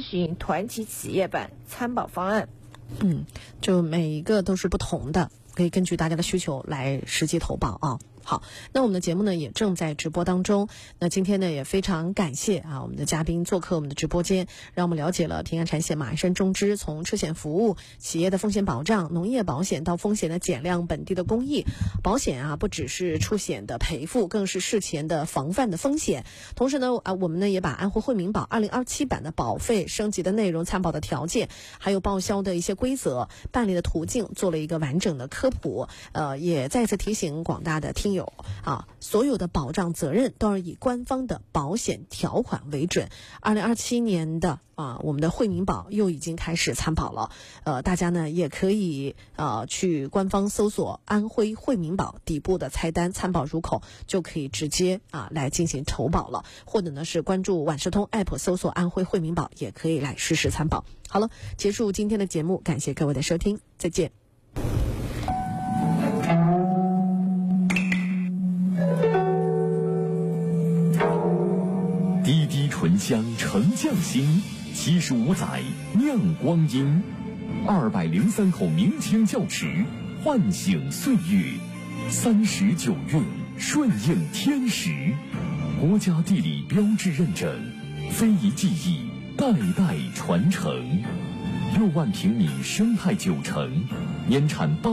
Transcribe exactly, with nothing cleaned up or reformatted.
询团体企业版参保方案。 嗯，就每一个都是不同的，可以根据大家的需求来实际投保啊。好，那我们的节目呢也正在直播当中。那今天呢也非常感谢啊我们的嘉宾做客我们的直播间，让我们了解了平安产险马鞍山中支从车险服务、企业的风险保障、农业保险到风险的减量、本地的公益保险啊，不只是出险的赔付，更是事前的防范的风险。同时呢啊我们呢也把安徽惠民保二零二七版的保费升级的内容、参保的条件，还有报销的一些规则、办理的途径做了一个完整的科普。呃，也再次提醒广大的听友啊，所有的保障责任都是以官方的保险条款为准。二零二七年的啊，我们的惠民保又已经开始参保了。呃，大家呢也可以呃去官方搜索安徽惠民保，底部的菜单参保入口就可以直接啊来进行投保了，或者呢是关注万事通 A P P 搜索安徽惠民保，也可以来实时参保。好了，结束今天的节目，感谢各位的收听，再见。 滴滴醇香沉匠心，七十五载酿光阴，二百零三口明清窖池，唤醒岁月，三十九韵顺应天时，国家地理标志认证，非遗技艺代代传承，六万平米生态九城，年产八